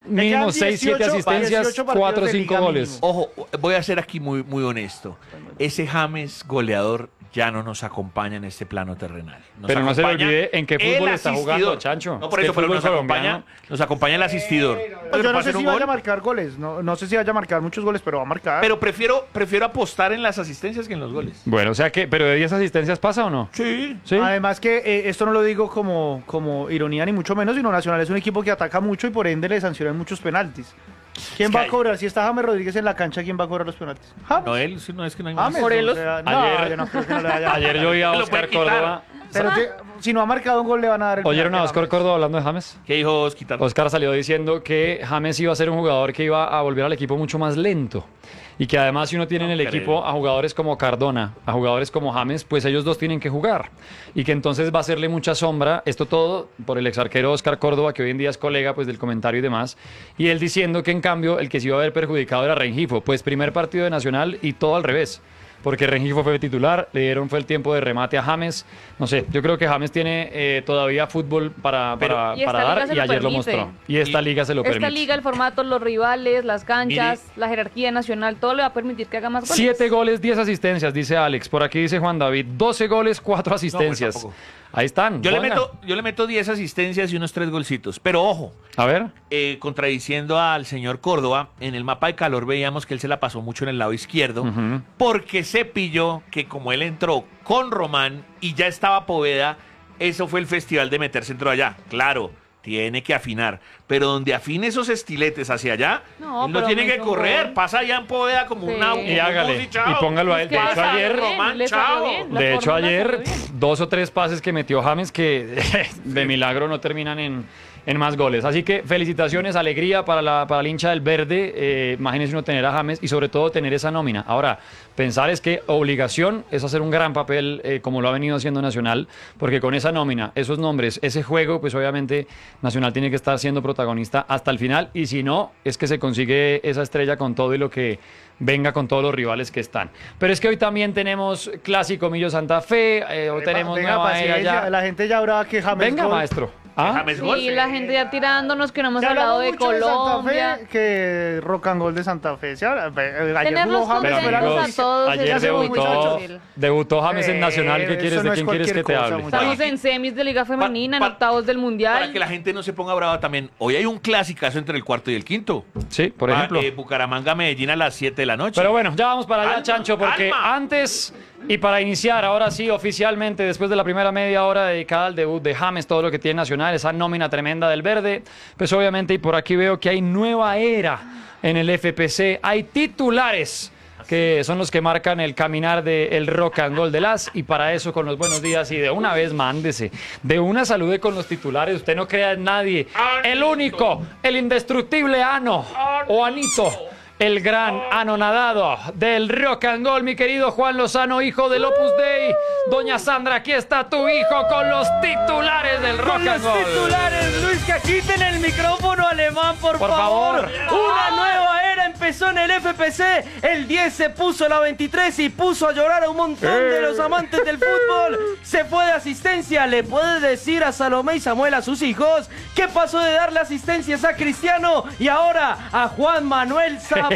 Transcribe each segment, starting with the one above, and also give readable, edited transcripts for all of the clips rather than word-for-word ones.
mínimo 6, 7 asistencias, 18 4 o de 5 liga goles. mínimo. Ojo, voy a ser aquí muy, muy honesto. Ese James goleador ya no nos acompaña en este plano terrenal. Pero no se le acompaña olvide en qué el fútbol está jugando, asistidor. Chancho. No, por Es que eso, pero el fútbol colombiano- nos acompaña el asistidor. Pues yo no sé hacer un si vaya a gol, marcar goles. No sé si vaya a marcar muchos goles, pero va a marcar. pero prefiero apostar en las asistencias que en los goles. Bueno, o sea que, ¿pero de 10 asistencias pasa o no? Sí. ¿Sí? Además que esto no lo digo como ironía ni mucho menos, sino Nacional es un equipo que ataca mucho y por ende le sancionan muchos penaltis. ¿Quién Es que va a hay- cobrar? Si está James Rodríguez en la cancha, ¿quién va a cobrar los penaltis? James. No, él, sí, no es que no hay más. James. Morelos. O sea, no, Ayer- yo no creo que no le vaya a- Ayer yo vi a Se lo Oscar puede quitar. Córdoba. Pero si no ha marcado un gol, le van a dar el ¿Oyeron a penalti Oscar James. Córdoba hablando de James? ¿Qué dijo Oscar? Oscar salió diciendo que James iba a ser un jugador que iba a volver al equipo mucho más lento. Y que además si uno tiene en el creo. equipo a jugadores como Cardona, a jugadores como James, pues ellos dos tienen que jugar. Y que entonces va a hacerle mucha sombra, esto todo por el exarquero Oscar Córdoba, que hoy en día es colega pues del comentario y demás. Y él diciendo que en cambio el que se iba a ver perjudicado era Rengifo. Pues primer partido de Nacional y todo al revés. Porque Rengifo fue titular, le dieron fue el tiempo de remate a James. No sé, yo creo que James tiene todavía fútbol para Y esta dar liga se y lo ayer lo permite. mostró. Y esta liga se lo Esta permite. liga, el formato, los rivales, las canchas, la jerarquía nacional, todo le va a permitir que haga más goles. 7 goles, 10 asistencias, dice Alex. Por aquí dice Juan David. 12 goles, 4 asistencias. tampoco. Ahí están. Yo le pongan. meto 10 asistencias y unos 3 golcitos. Pero ojo, A ver. contradiciendo al señor Córdoba, en el mapa de calor veíamos que él se la pasó mucho en el lado izquierdo, porque se pilló que como él entró con Román y ya estaba Poveda, eso fue el festival de meter centro allá. Claro, tiene que afinar, pero donde afine esos estiletes hacia allá, No, él no pero tiene me que hizo un correr, gol. pasa allá en Poveda como Sí. una... Y hágale. chao. Y póngalo a él. Es que De hecho, le salió ayer. bien, Román, le salió chao. bien, la De hecho, fórmula ayer, salió bien. 2 o 3 pases que metió James que de milagro no terminan en más goles. Así que felicitaciones, alegría para el hincha del verde. Imagínense uno tener a James y sobre todo tener esa nómina. Ahora, pensar es que obligación es hacer un gran papel como lo ha venido haciendo Nacional, porque con esa nómina, esos nombres, ese juego, pues obviamente Nacional tiene que estar siendo protagonista hasta el final y si no, es que se consigue esa estrella con todo y lo que venga con todos los rivales que están. Pero es que hoy también tenemos Clásico Millo Santa Fe, hoy tenemos Venga, nueva era paciencia, ya. la gente ya habrá que James Venga, gol. maestro. ¿Ah? James gol. Sí, la gente ya tirándonos que no hemos Se hablado hablamos de mucho de Santa Colombia. Fe que Rock and Gol de Santa Fe. Ayer Tenerlos jugó James, Pero fue la contentos a amigos, noticia. todos ayer es muy debutó, difícil. debutó James en Nacional. ¿Qué quieres? eso ¿De no quién es quieres que te cualquier cosa, hable? muchachos. Estamos en semis de Liga Femenina, en pa- octavos del Mundial. Para que la gente no se ponga brava también, hoy hay un clasicazo entre el cuarto y el quinto. Sí, por ejemplo. Bucaramanga-Medellín a las 7 de la noche. Pero bueno, ya vamos para allá, Calma, Chancho, porque calma. antes y para iniciar, ahora sí, oficialmente, después de la primera media hora dedicada al debut de James, todo lo que tiene Nacional, esa nómina tremenda del verde, pues obviamente, y por aquí veo que hay nueva era en el FPC, hay titulares que son los que marcan el caminar del rock and roll de las, y para eso con los buenos días y de una vez mándese, de una salude con los titulares, usted no crea en nadie, el único, el indestructible Ano o Anito, el gran anonadado del rock and roll, mi querido Juan Lozano, hijo del Opus Dei. Doña Sandra, aquí está tu hijo con los titulares del rock Con and los roll. titulares, Luis, que quiten el micrófono alemán, por favor. Una nueva era empezó en el FPC. El 10 se puso la 23 y puso a llorar a un montón de los amantes del fútbol. Se fue de asistencia. Le puede decir a Salomé y Samuel, a sus hijos, qué pasó de darle asistencias a Cristiano y ahora a Juan Manuel Zapata.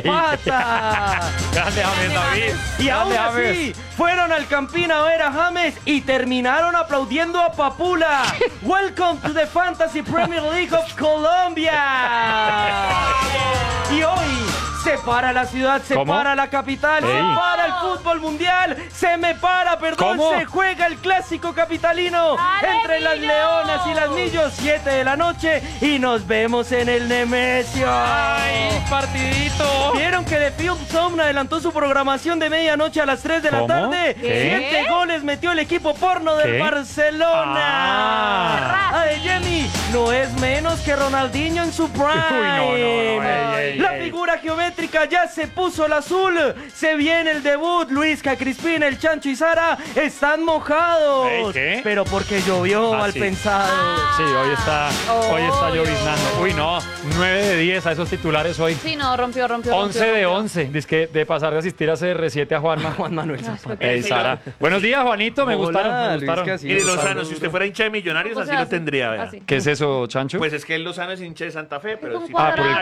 Grande James David. Y aún Grande así, fueron al Campín a ver a James y terminaron aplaudiendo a Papula. Welcome to the Fantasy Premier League of Colombia. Y hoy se para la ciudad, se ¿Cómo? para la capital, se Ey. para el fútbol mundial, se me para, perdón, ¿Cómo? se juega el clásico capitalino entre las Leonas y las Millos, 7 de la noche y nos vemos en el Nemesio. ¡Ay, partidito! ¿Vieron que The Film Zone adelantó su programación de medianoche a las 3 de la ¿Cómo? tarde? ¿Qué? 7 goles metió el equipo porno del ¿Qué? Barcelona. Ah. Adeyemi no es menos que Ronaldinho en su prime. Uy, no, ey, La ey. figura geométrica ya se puso el azul. Se viene el debut. Luisca, Crispín, el Chancho y Sara están mojados. Ey, ¿qué? Pero porque llovió Ah, mal sí. pensado. Sí, hoy está lloviznando. Uy, no, 9 de 10 a esos titulares hoy. Sí, no, rompió. 11 de 11. Dice que de pasar de asistir a CR7 a Juanma. Juan Manuel Zapata. Ey, Sara. Buenos días, Juanito. Me Hola, gustaron. Me gustaron. Luisca, sí. Mire, Lozano, si usted fuera hincha de Millonarios, O así sea, lo tendría, vea. así. ¿Qué es eso, Chancho? Pues es que el Lozano es hincha de Santa Fe, pero un sí. cuadrado. por el